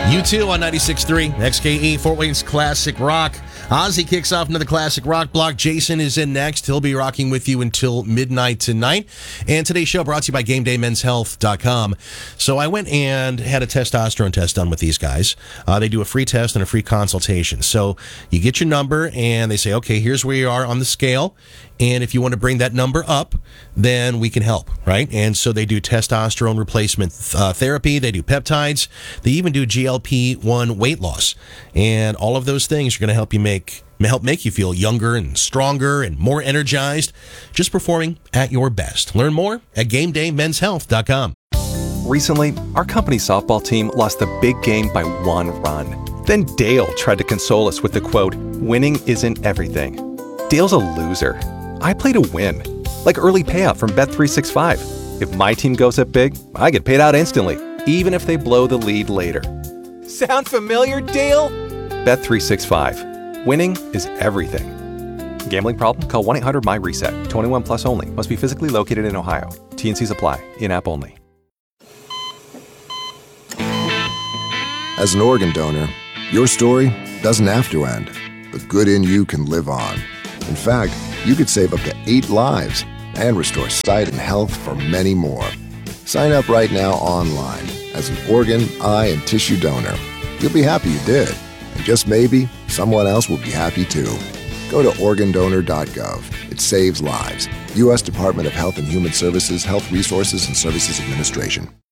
U2 on 96.3, XKE, Fort Wayne's Classic Rock. Ozzy kicks off another Classic Rock block. Jason is in next. He'll be rocking with you until midnight tonight. And today's show brought to you by GameDayMen'sHealth.com. So I went and had a testosterone test done with these guys. They do a free test and a free consultation. So you get your number, and they say, okay, here's where you are on the scale. And if you want to bring that number up, then we can help, right? And so they do testosterone replacement therapy. They do peptides. They even do GLP-1 weight loss. And all of those things are going to help make you feel younger and stronger and more energized, just performing at your best. Learn more at GameDayMen'sHealth.com. Recently, our company softball team lost the big game by 1 run. Then Dale tried to console us with the quote, "Winning isn't everything." Dale's a loser. I play to win, like early payout from Bet365. If my team goes up big, I get paid out instantly, even if they blow the lead later. Sound familiar, Dale? Bet365. Winning is everything. Gambling problem? Call 1-800-MY-RESET. 21 plus only. Must be physically located in Ohio. T&Cs apply. In-app only. As an organ donor, your story doesn't have to end. The good in you can live on. In fact, you could save up to 8 lives and restore sight and health for many more. Sign up right now online as an organ, eye, and tissue donor. You'll be happy you did, and just maybe someone else will be happy too. Go to organdonor.gov. It saves lives. U.S. Department of Health and Human Services, Health Resources and Services Administration.